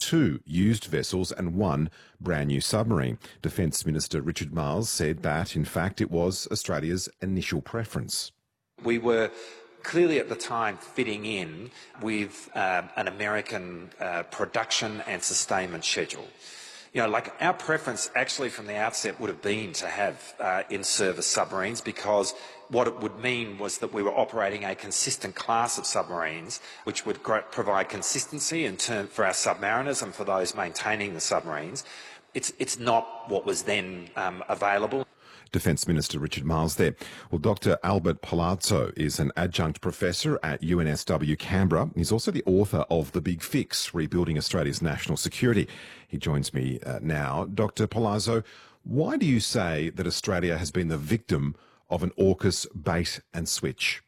2 used vessels and 1 brand new submarine. Defence Minister Richard Marles said that, in fact, it was Australia's initial preference. We were clearly at the time fitting in with an American production and sustainment schedule. You know, like our preference actually from the outset would have been to have in-service submarines, because what it would mean was that we were operating a consistent class of submarines which would provide consistency in turn for our submariners and for those maintaining the submarines. It's not what was then available. Defence Minister Richard Marles there. Well, Dr Albert Palazzo is an adjunct professor at UNSW Canberra. He's also the author of The Big Fix, Rebuilding Australia's National Security. He joins me now. Dr Palazzo, why do you say that Australia has been the victim of an AUKUS bait and switch?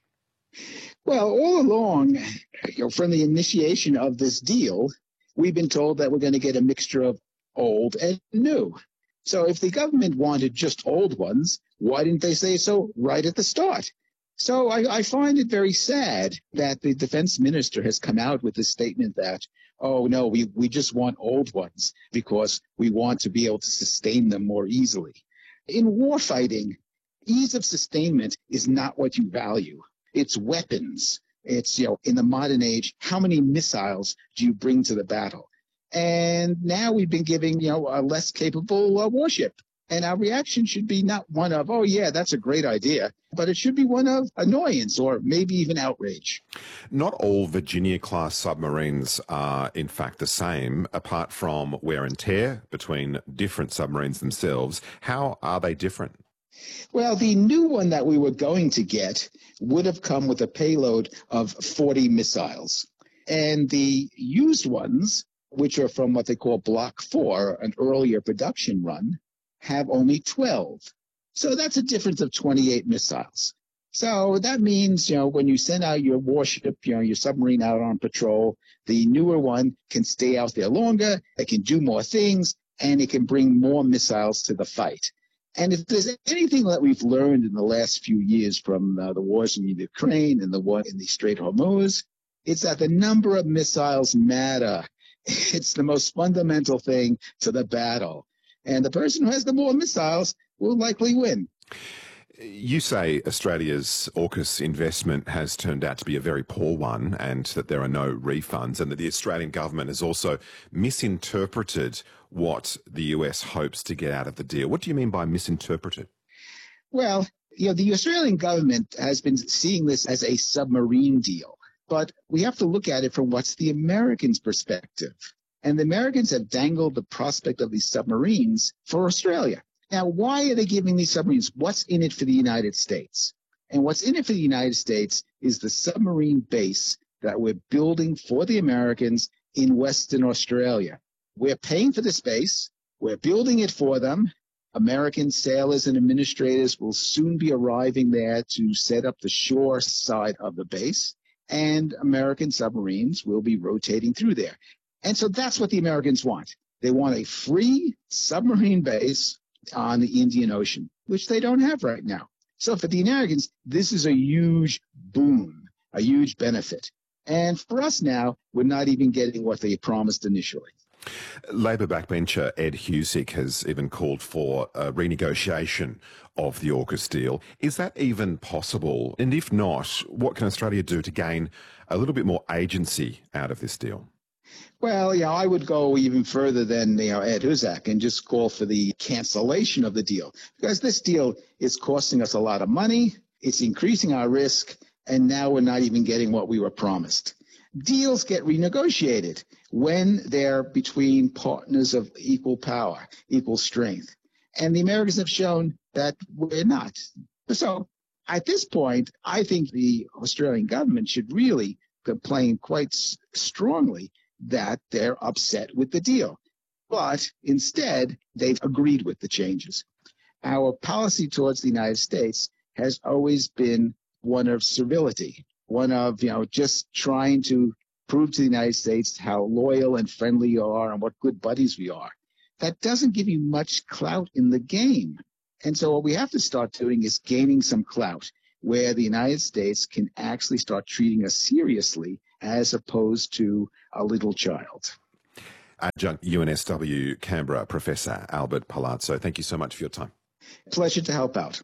Well, all along, from the initiation of this deal, we've been told that we're going to get a mixture of old and new. So if the government wanted just old ones, why didn't they say so right at the start? So I find it very sad that the defense minister has come out with this statement that, oh, no, we just want old ones because we want to be able to sustain them more easily. In warfighting, ease of sustainment is not what you value. It's weapons. It's, in the modern age, how many missiles do you bring to the battle? And now we've been giving, a less capable warship. And our reaction should be not one of, oh, yeah, that's a great idea, but it should be one of annoyance or maybe even outrage. Not all Virginia-class submarines are, in fact, the same, apart from wear and tear between different submarines themselves. How are they different? Well, the new one that we were going to get would have come with a payload of 40 missiles. And the used ones, which are from what they call Block 4, an earlier production run, have only 12. So that's a difference of 28 missiles. So that means, when you send out your warship, your submarine out on patrol, the newer one can stay out there longer, it can do more things, and it can bring more missiles to the fight. And if there's anything that we've learned in the last few years from the wars in Ukraine and the war in the Strait of Hormuz, it's that the number of missiles matter. It's the most fundamental thing to the battle. And the person who has the more missiles will likely win. You say Australia's AUKUS investment has turned out to be a very poor one and that there are no refunds, and that the Australian government has also misinterpreted what the US hopes to get out of the deal. What do you mean by misinterpreted? Well, the Australian government has been seeing this as a submarine deal. But we have to look at it from what's the Americans' perspective. And the Americans have dangled the prospect of these submarines for Australia. Now, why are they giving these submarines? What's in it for the United States? And what's in it for the United States is the submarine base that we're building for the Americans in Western Australia. We're paying for this base. We're building it for them. American sailors and administrators will soon be arriving there to set up the shore side of the base. And American submarines will be rotating through there. And so that's what the Americans want. They want a free submarine base on the Indian Ocean, which they don't have right now. So for the Americans, this is a huge boon, a huge benefit. And for us now, we're not even getting what they promised initially. Labor backbencher Ed Husic has even called for a renegotiation of the AUKUS deal. Is that even possible? And if not, what can Australia do to gain a little bit more agency out of this deal? Well, I would go even further than Ed Husic and just call for the cancellation of the deal, because this deal is costing us a lot of money, it's increasing our risk, and now we're not even getting what we were promised. Deals get renegotiated when they're between partners of equal power, equal strength. And the Americans have shown that we're not. So at this point, I think the Australian government should really complain quite strongly that they're upset with the deal. But instead, they've agreed with the changes. Our policy towards the United States has always been one of civility, one of, just trying to prove to the United States how loyal and friendly you are and what good buddies we are. That doesn't give you much clout in the game. And so what we have to start doing is gaining some clout where the United States can actually start treating us seriously as opposed to a little child. Adjunct UNSW Canberra Professor Albert Palazzo. Thank you so much for your time. Pleasure to help out.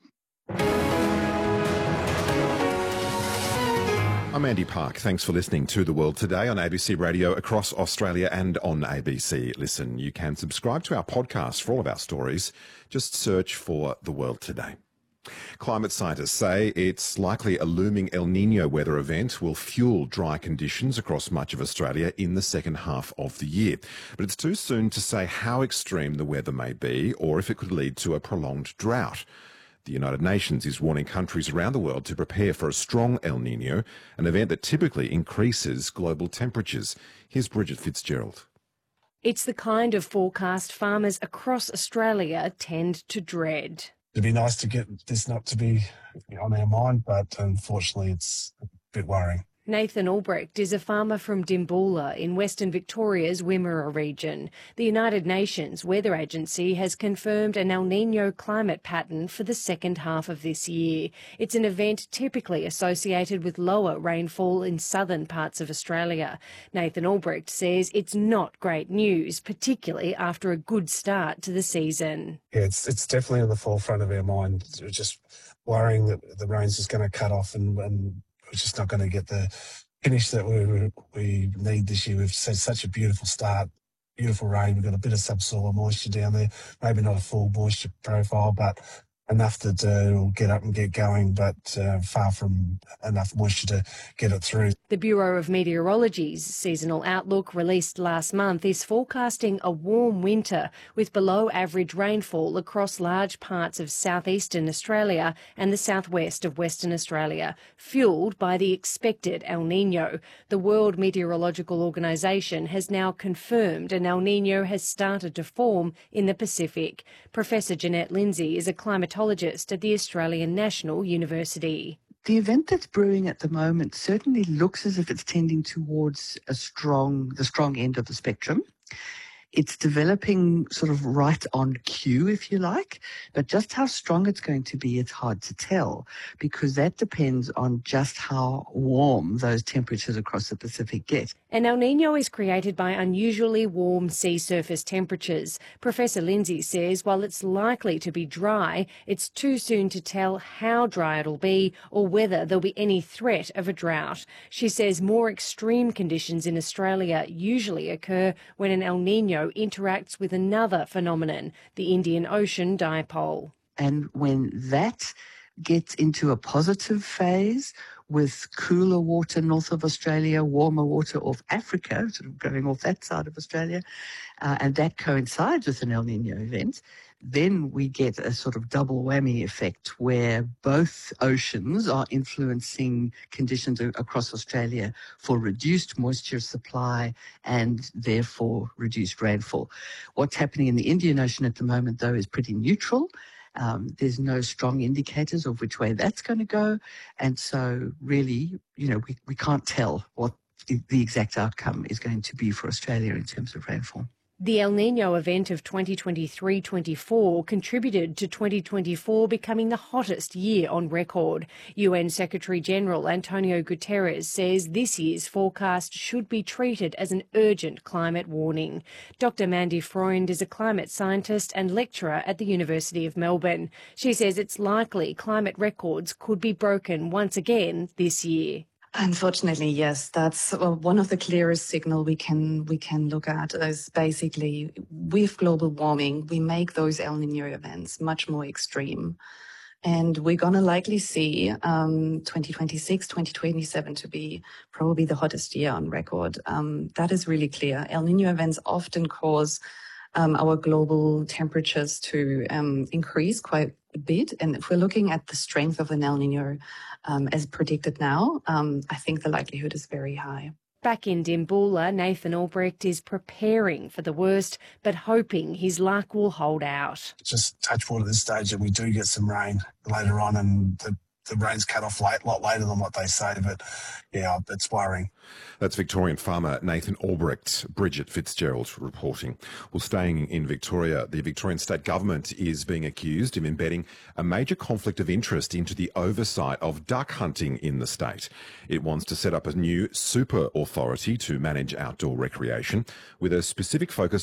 I'm Andy Park. Thanks for listening to The World Today on ABC Radio across Australia and on ABC Listen. You can subscribe to our podcast for all of our stories. Just search for The World Today. Climate scientists say it's likely a looming El Niño weather event will fuel dry conditions across much of Australia in the second half of the year. But it's too soon to say how extreme the weather may be or if it could lead to a prolonged drought. The United Nations is warning countries around the world to prepare for a strong El Niño, an event that typically increases global temperatures. Here's Bridget Fitzgerald. It's the kind of forecast farmers across Australia tend to dread. It'd be nice to get this not to be on our mind, but unfortunately it's a bit worrying. Nathan Albrecht is a farmer from Dimboola in Western Victoria's Wimmera region. The United Nations Weather Agency has confirmed an El Niño climate pattern for the second half of this year. It's an event typically associated with lower rainfall in southern parts of Australia. Nathan Albrecht says it's not great news, particularly after a good start to the season. Yeah, it's definitely on the forefront of our mind. We're just worrying that the rain's just going to cut off and we're just not going to get the finish that we need this year. We've had such a beautiful start, beautiful rain. We've got a bit of subsoil moisture down there, maybe not a full moisture profile, but enough that it'll get up and get going, but far from enough moisture to get it through. The Bureau of Meteorology's seasonal outlook released last month is forecasting a warm winter with below average rainfall across large parts of southeastern Australia and the southwest of Western Australia, fuelled by the expected El Niño. The World Meteorological Organisation has now confirmed an El Niño has started to form in the Pacific. Professor Jeanette Lindsay is a climatologist at the Australian National University. The event that's brewing at the moment certainly looks as if it's tending towards the strong end of the spectrum. It's developing sort of right on cue, if you like, but just how strong it's going to be, it's hard to tell because that depends on just how warm those temperatures across the Pacific get. An El Niño is created by unusually warm sea surface temperatures. Professor Lindsay says while it's likely to be dry, it's too soon to tell how dry it'll be or whether there'll be any threat of a drought. She says more extreme conditions in Australia usually occur when an El Niño interacts with another phenomenon, the Indian Ocean dipole. And when that gets into a positive phase with cooler water north of Australia, warmer water off Africa, sort of going off that side of Australia, and that coincides with an El Niño event, then we get a sort of double whammy effect where both oceans are influencing conditions across Australia for reduced moisture supply and therefore reduced rainfall. What's happening in the Indian Ocean at the moment, though, is pretty neutral. There's no strong indicators of which way that's going to go. And so really, we can't tell what the exact outcome is going to be for Australia in terms of rainfall. The El Niño event of 2023-24 contributed to 2024 becoming the hottest year on record. UN Secretary-General Antonio Guterres says this year's forecast should be treated as an urgent climate warning. Dr. Mandy Freund is a climate scientist and lecturer at the University of Melbourne. She says it's likely climate records could be broken once again this year. Unfortunately, yes. That's one of the clearest signal we can look at is basically with global warming, we make those El Niño events much more extreme. And we're going to likely see 2026, 2027 to be probably the hottest year on record. That is really clear. El Niño events often cause our global temperatures to increase quite a bit. And if we're looking at the strength of an El Niño as predicted now, I think the likelihood is very high. Back in Dimboola, Nathan Albrecht is preparing for the worst, but hoping his luck will hold out. Just touch wood at this stage that we do get some rain later on and that the rain's cut off a lot later than what they say, but yeah, it's worrying. That's Victorian farmer Nathan Albrecht. Bridget Fitzgerald reporting. Well, staying in Victoria, the Victorian state government is being accused of embedding a major conflict of interest into the oversight of duck hunting in the state. It wants to set up a new super authority to manage outdoor recreation with a specific focus